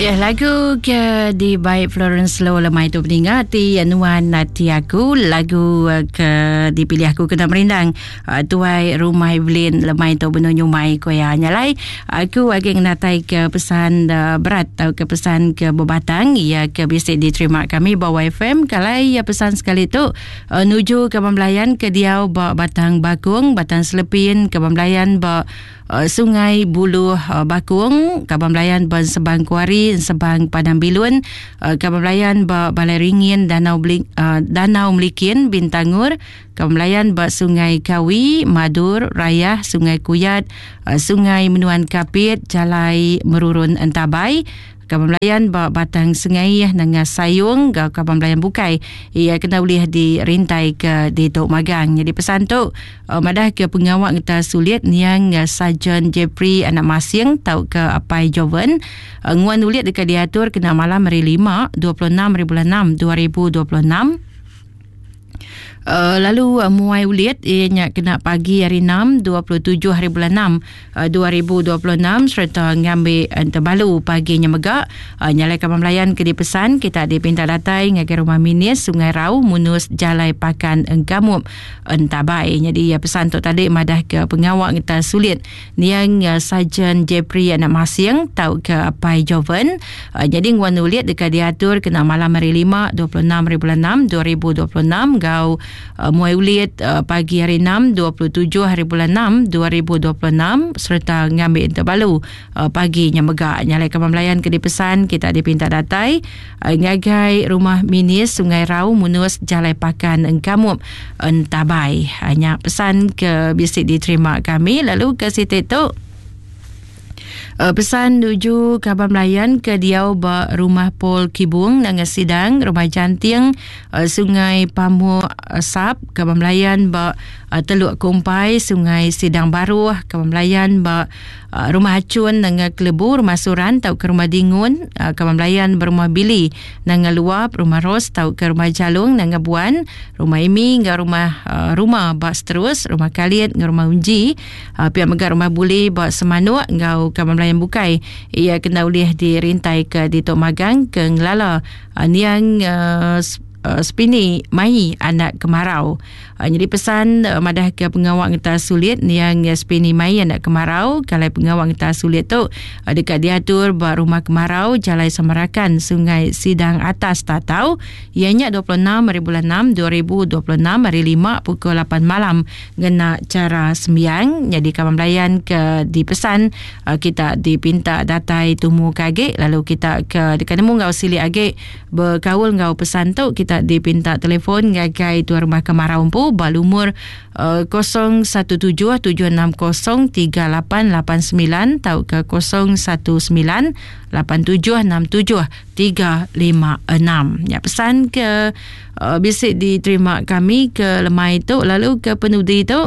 Ya, lagu ke di baik Florence Low lemai tu peninggal ti Nuan Nati aku lagu ke dipilih aku kena merindang tuai rumah Evelyn lemai tu benar nyumai koya nyalai aku lagi natai ke pesan berat atau ke pesan ke berbatang ya ke bisik diterima kami bawa FM kalai ya pesan sekali tu nuju ke pembelayan ke diau batang bakung batang selepin ke pembelayan Sungai Buluh Bakung, Kabang Melayan Sebang Kuari, Sebang Padang Bilun, Kabang Melayan Balai Ringin, Danau Melikin, Bintangur, Kabang Melayan Sungai Kawi, Madur, Rayah, Sungai Kuyat, Sungai Menuan Kapit, Jalai Merurun Entabai, Kabang Melayan Batang Sungai dengan Sayung Kabang Melayan Bukai ia kena boleh dirintai ke di Tok Magang. Jadi pesan tu madah ke pengawak kita sulit yang Sarjan Jeffrey anak masing tau ke apai Joven nguan ulit dekat diatur kena malam hari 5 26/6 2026. Lalu muai ulit ianya kena pagi hari 6 27 hari bulan 6 2026 serta ngambil terbalu paginya megak nyalai Kabang Melayan ke dipesan kita dipinta datai ngagai rumah minis Sungai Rau Munus Jalai Pakan Engkamup Entabai. Jadi pesan tu tadi madah ke pengawak kita sulit niang Sarjan Jeffrey anak masing tau ke apai Joven jadi nguan ulit dekat diatur kena malam hari 5 26 hari bulan 6 2026 gau muai ulit pagi hari 6 27 hari bulan 6 2026 serta ngambil terbalu paginya megak nyalai Kabang Melayan ke dipesan kita dipinta datai ngagai rumah minis Sungai Rau Munus Jalai Pakan Engkamup Entabai. Hanya pesan ke bisik diterima kami. Lalu ke situ tu pesan nuju Kabang Melayan ke diau rumah Pol Kibung dengan Sidang rumah Janting Sungai Pamu Sap Kabang Melayan Teluk Kumpai Sungai Sidang Baru Kabang Melayan rumah Hacun dengan Kelebu rumah Suran tau ke rumah Dingun Kabang Melayan berumah Bili dengan Luap rumah Ros tau ke rumah Jalung dengan Buan rumah Imi dengan rumah Bak Seterus rumah Kaliat dengan rumah Unji pihak megat rumah Buli Semanuk dengan Kabang Melayan Bukai ia kena boleh dirintai ke di Tok Magang ke Ngelala niang Spini Mai anak kemarau. Jadi pesan madah ke pengawak kita sulit niang Spini Mai anak kemarau kalau pengawak kita sulit tu dekat diatur rumah kemarau Jalai Semarakan Sungai Sidang Atas Tatau ianya 26 hari bulan 6 2026 hari 5 pukul 8 malam gena cara sembiang. Jadi Kabang Melayan ke dipesan kita dipinta datai tumu kagek lalu kita ke dekat nemu ngau sili agek berkaul ngau pesan tu kita dipinta telefon ngagai tuan rumah kemarau pu balumur 0177603889 tau ke 0197676736. Ya pesan ke bisik diterima kami ke lemai tu. Lalu ke penudi tu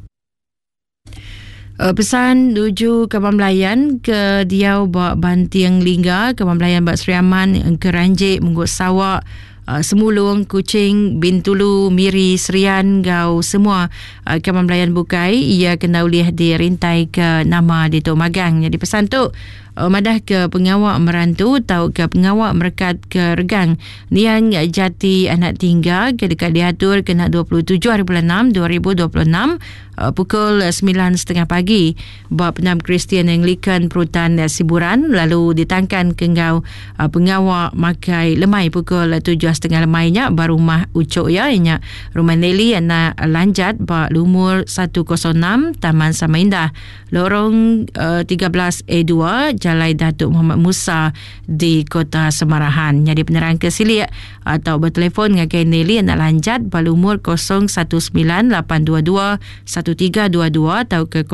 pesan nuju Kabang Melayan ke diau Bantiang Lingga Kabang Melayan Sri Aman Keranjik Munggut Sawak Semulung, Kuching, Bintulu, Miri, Serian, Gau semua Kabang Melayan Bukai ia kena boleh dirintai ke nama di Tok Magang. Jadi pesan tu madah ke pengawak merantu tau ke pengawak merekat ke Regang niang Jati anak tinggal ke dekat diatur kena 27 hari bulan 6 2026 pukul 9.30 pagi penam Kristian Anglican Perutan Siburan lalu ditangkan ke ngau pengawak makai lemai pukul 7.30 lemainya rumah Ucok ya ianya rumah Nelly anak Lanjat lumur 106 Taman Samaindah lorong 13A2 Jalai Datuk Muhammad Musa di Kota Semarahan. Jadi penerang ke silik atau bertelefon dengan Kay Nelly anak Lanjat berumur 0198221322 atau ke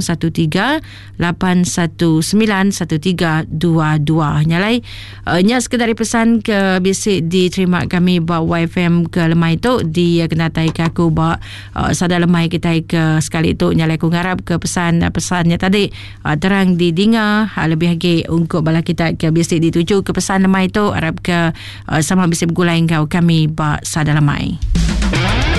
0138191322. Nyalai nya sekedar pesan ke bisik diterima kami YFM ke lemai tu di kenatai ke aku sadar lemai kita ke sekali tu nyalai ku ngarap ke pesannya tadi terang didengar lebih lagi untuk bala kita ke bisik dituju ke pesan lemai tu harap ke sama bisik bergulai kau kami sadar lemai.